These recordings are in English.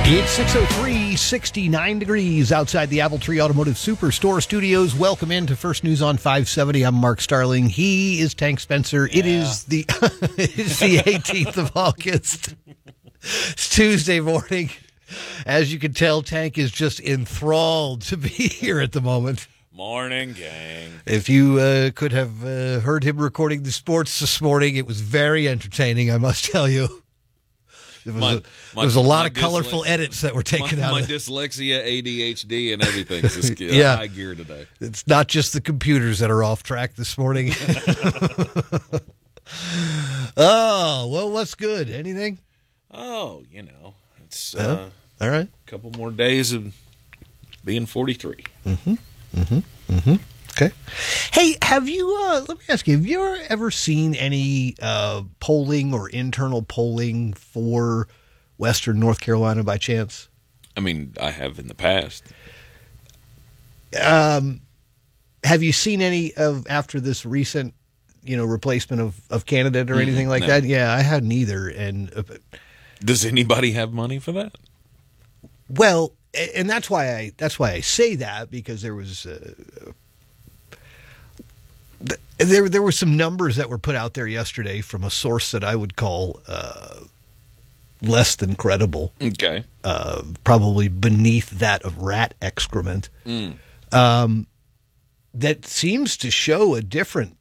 It's 6:03, 69 degrees outside the Appletree Automotive Superstore studios. Welcome into First News on 570. I'm Mark Starling. He is Tank Spencer. Yeah. It is the 18th of August. It's Tuesday morning. As you can tell, Tank is just enthralled to be here at the moment. Morning, gang. If you could have heard him recording the sports this morning, it was very entertaining, I must tell you. There was a lot of colorful edits that were taken out. My dyslexia, ADHD, and everything is high gear today. It's not just the computers that are off track this morning. Oh, well, what's good? Anything? Oh, it's all right. A couple more days of being 43. Okay. Hey, have you, let me ask you, have you ever seen any polling or internal polling for Western North Carolina by chance? I mean, I have in the past. Have you seen any of after this recent, replacement of candidate or anything like that? Yeah, I hadn't either. And does anybody have money for that? Well, and that's why I say that, because there was there were some numbers that were put out there yesterday from a source that I would call less than credible. Okay. Probably beneath that of rat excrement. That seems to show a different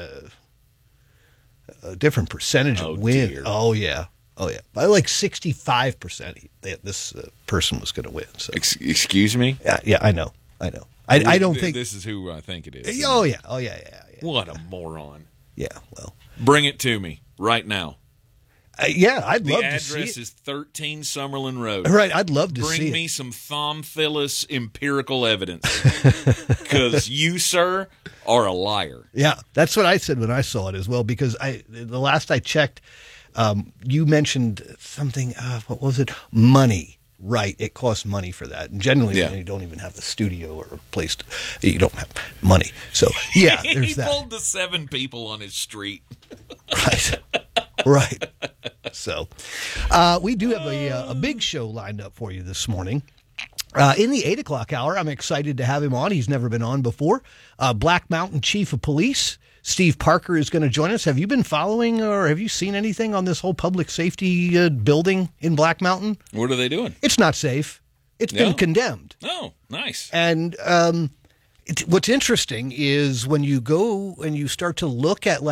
percentage of win. Dear. Oh yeah. By like 65%, this person was going to win. So. Excuse me? Yeah, I know. I don't think this is who I think it is. Oh yeah. What a moron! Yeah, well, bring it to me right now. I'd love to see it. The address is 13 Summerlin Road. Right, I'd love to see it. Bring me some Thomphilus empirical evidence, because you, sir, are a liar. Yeah, that's what I said when I saw it as well. Because the last I checked, you mentioned something. What was it? Money. Right, it costs money for that. And generally, you don't even have the studio or a place. You don't have money. So, yeah, there's that. He pulled the 7 people on his street. Right. So, we do have a big show lined up for you this morning. In the 8 o'clock hour, I'm excited to have him on. He's never been on before. Black Mountain Chief of Police, Steve Parker, is going to join us. Have you been following or have you seen anything on this whole public safety building in Black Mountain? What are they doing? It's not safe. It's been condemned. Oh, nice. And what's interesting is when you go and you start to look at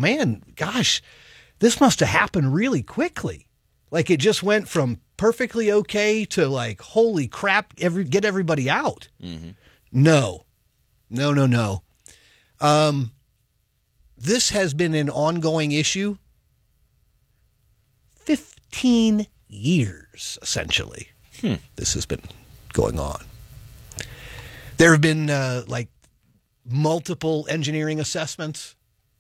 this must have happened really quickly. Like it just went from perfectly okay to like, holy crap, get everybody out. Mm-hmm. No. This has been an ongoing issue 15 years, essentially. This has been going on. There have been multiple engineering assessments,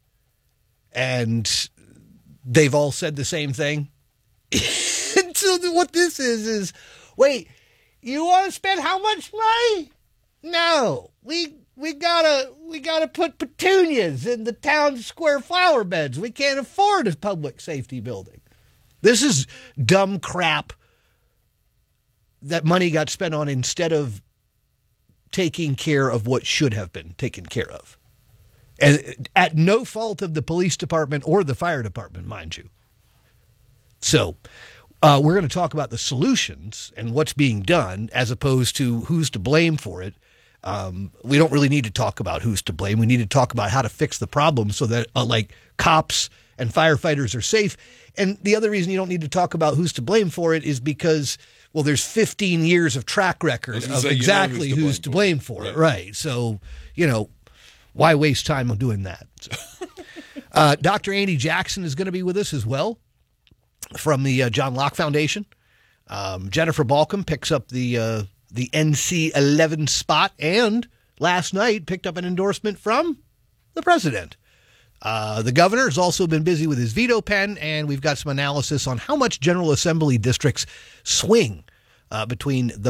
and they've all said the same thing. So what this is, wait, you want to spend how much money? No, we gotta put petunias in the town square flower beds. We can't afford a public safety building. This is dumb crap that money got spent on instead of taking care of what should have been taken care of. And at no fault of the police department or the fire department, mind you. So we're going to talk about the solutions and what's being done as opposed to who's to blame for it. We don't really need to talk about who's to blame. We need to talk about how to fix the problem so that cops and firefighters are safe. And the other reason you don't need to talk about who's to blame for it is because, there's 15 years of track record of exactly who's to blame for it. Right. So, why waste time on doing that? So. Dr. Andy Jackson is going to be with us as well from the John Locke Foundation. Jennifer Balcom picks up the NC-11 spot, and last night picked up an endorsement from the president. The governor has also been busy with his veto pen, and we've got some analysis on how much General Assembly districts swing between the